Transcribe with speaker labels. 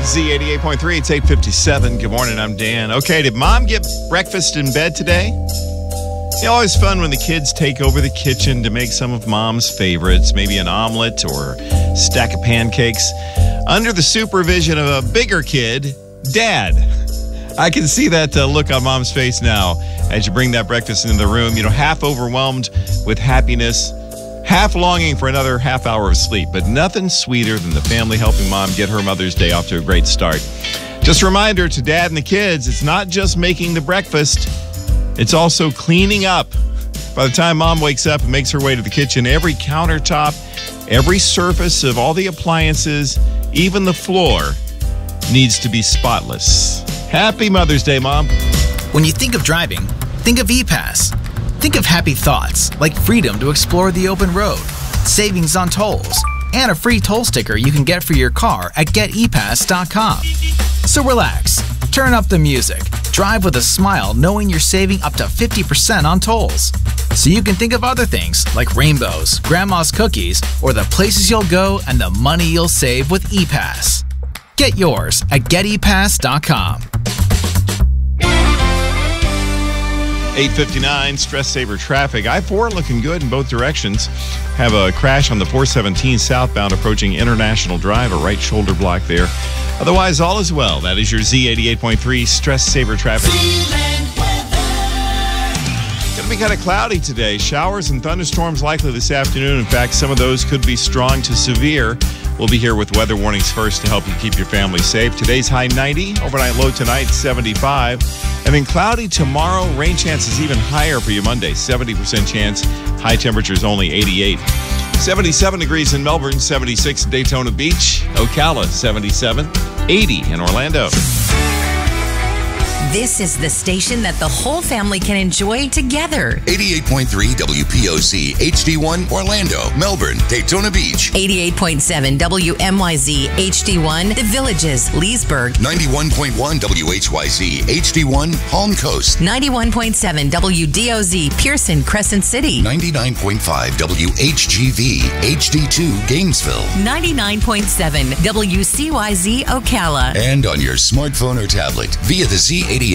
Speaker 1: Z88.3, it's 8:57. Good morning, I'm Dan. Okay, did Mom get breakfast in bed today? It's always fun when the kids take over the kitchen to make some of Mom's favorites, maybe an omelet or a stack of pancakes, under the supervision of a bigger kid, Dad. I can see that look on Mom's face now as you bring that breakfast into the room, half overwhelmed with happiness, half longing for another half hour of sleep, but nothing sweeter than the family helping Mom get her Mother's Day off to a great start. Just a reminder to Dad and the kids, it's not just making the breakfast, it's also cleaning up. By the time Mom wakes up and makes her way to the kitchen, every countertop, every surface of all the appliances, even the floor, needs to be spotless. Happy Mother's Day, Mom.
Speaker 2: When you think of driving, think of E-Pass. Think of happy thoughts like freedom to explore the open road, savings on tolls, and a free toll sticker you can get for your car at getepass.com. So relax, turn up the music, drive with a smile knowing you're saving up to 50% on tolls. So you can think of other things like rainbows, grandma's cookies, or the places you'll go and the money you'll save with E-Pass. Get yours at getepass.com.
Speaker 1: 8:59, stress saver traffic. I-4 looking good in both directions. Have a crash on the 417 southbound approaching International Drive, a right shoulder block there. Otherwise, all is well. That is your Z88.3 stress saver traffic. Going to be kind of cloudy today. Showers and thunderstorms likely this afternoon. In fact, some of those could be strong to severe. We'll be here with weather warnings first to help you keep your family safe. Today's high 90, overnight low tonight 75. And then cloudy tomorrow, rain chances even higher for you Monday, 70% chance. High temperatures only 88. 77 degrees in Melbourne, 76 in Daytona Beach, Ocala 77, 80 in Orlando.
Speaker 3: This is the station that the whole family can enjoy together.
Speaker 4: 88.3 WPOC HD1 Orlando, Melbourne, Daytona Beach.
Speaker 3: 88.7 WMYZ HD1 The Villages, Leesburg.
Speaker 4: 91.1 WHYZ HD1 Palm Coast.
Speaker 3: 91.7 WDOZ Pearson, Crescent City.
Speaker 4: 99.5 WHGV HD2 Gainesville.
Speaker 3: 99.7 WCYZ Ocala.
Speaker 4: And on your smartphone or tablet via the Z